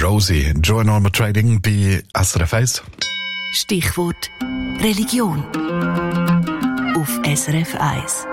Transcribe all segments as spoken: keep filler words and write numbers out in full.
Rosie, Joy Normal Trading bei S R F eins. Stichwort Religion auf S R F eins.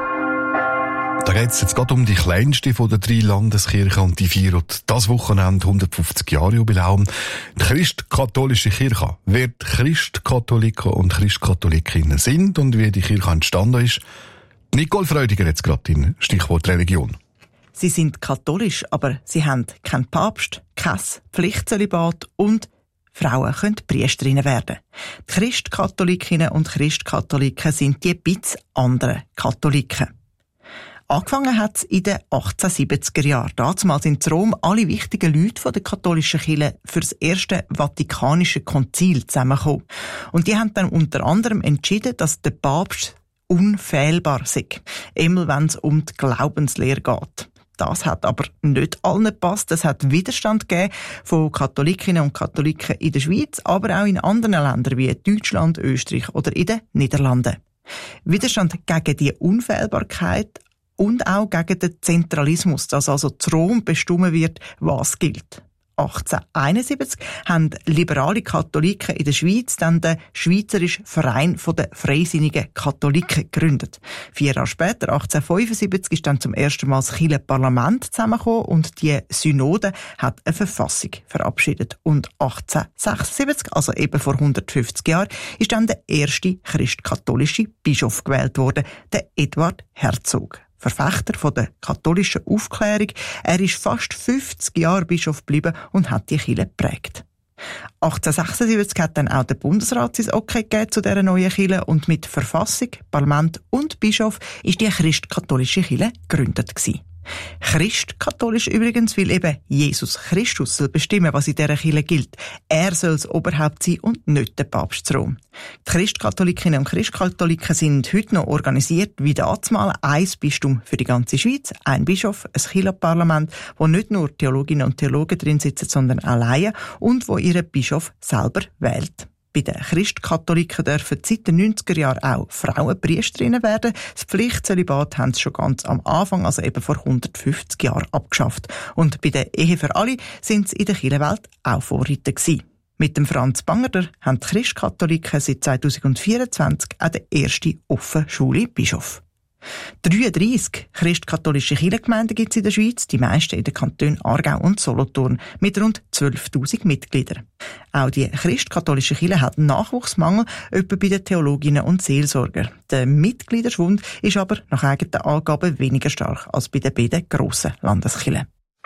Da geht es jetzt gerade um die kleinste von den drei Landeskirchen und die feiert das Wochenende hundertfünfzig Jahre Jubiläum. Die christkatholische Kirche. Wer die Christkatholiken und Christkatholikinnen sind und wie die Kirche entstanden ist. Nicole Freudiger jetzt gerade in Stichwort Religion. Sie sind katholisch, aber sie haben keinen Papst, kein Pflichtzölibat und Frauen können Priesterinnen werden. Die Christkatholikinnen und Christkatholiken sind die bisschen anderen Katholiken. Angefangen hat es in den achtzehnhundertsiebziger Jahren. Damals sind in Rom alle wichtigen Leute der katholischen Kirche für das erste Vatikanische Konzil zusammengekommen. Und die haben dann unter anderem entschieden, dass der Papst unfehlbar sei. Immer wenn es um die Glaubenslehre geht. Das hat aber nicht allen gepasst. Es hat Widerstand gegeben von Katholikinnen und Katholiken in der Schweiz, aber auch in anderen Ländern wie Deutschland, Österreich oder in den Niederlanden. Widerstand gegen die Unfehlbarkeit und auch gegen den Zentralismus, dass also zu Rom bestimmt wird, was gilt. achtzehnhunderteinundsiebzig haben liberale Katholiken in der Schweiz dann den Schweizerischen Verein der Freisinnigen Katholiken gegründet. Vier Jahre später, achtzehnhundertfünfundsiebzig, ist dann zum ersten Mal das Kirchenparlament zusammengekommen und die Synode hat eine Verfassung verabschiedet. Und achtzehnhundertsechsundsiebzig, also eben vor hundertfünfzig Jahren, ist dann der erste christkatholische Bischof gewählt worden, der Eduard Herzog. Verfechter von der katholischen Aufklärung. Er ist fast fünfzig Jahre Bischof geblieben und hat die Kirche geprägt. achtzehnhundertsechsundsiebzig hat dann auch der Bundesrat sein Okay gegeben zu dieser neuen Kirche und mit Verfassung, Parlament und Bischof ist die christkatholische Kirche gegründet gewesen. Christkatholisch übrigens, weil eben Jesus Christus soll bestimmen, was in dieser Kirche gilt. Er soll das Oberhaupt sein und nicht der Papst zu Rom. Die Christkatholikinnen und Christkatholiken sind heute noch organisiert wie damals. Ein Bistum für die ganze Schweiz, ein Bischof, ein Kirchenparlament, wo nicht nur Theologinnen und Theologen drin sitzen, sondern auch Laien und wo ihren Bischof selber wählt. Bei den Christkatholiken dürfen seit den neunziger Jahren auch Frauen Priesterinnen werden. Das Pflichtzölibat haben sie schon ganz am Anfang, also eben vor hundertfünfzig Jahren, abgeschafft. Und bei der Ehe für alle sind sie in der Kirchenwelt auch Vorreiter gewesen. Mit dem Franz Bangerder haben die Christkatholiken seit zweitausendvierundzwanzig auch den ersten offen schwulen Bischof. dreiunddreissig christkatholische Kirchengemeinden gibt es in der Schweiz, die meisten in den Kantonen Aargau und Solothurn, mit rund zwölftausend Mitgliedern. Auch die christkatholische Kirche hat Nachwuchsmangel, etwa bei den Theologinnen und Seelsorgern. Der Mitgliederschwund ist aber nach eigenen Angaben weniger stark als bei den beiden grossen Landeskirchen.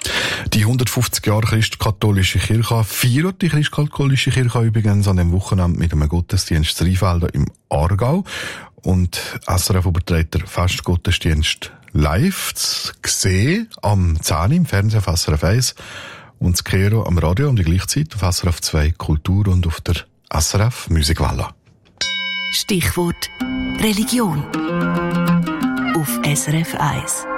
Die hundertfünfzig Jahre christkatholische Kirche feiert die christkatholische Kirche übrigens an dem Wochenende mit einem Gottesdienst in Rheinfelden im Aargau. Und S R F überträgt der Festgottesdienst live zu sehen am zehn im Fernsehen auf S R F eins und das Kero am Radio um die gleiche Zeit auf S R F zwei Kultur und auf der S R F Musikwelle. Stichwort Religion auf S R F eins.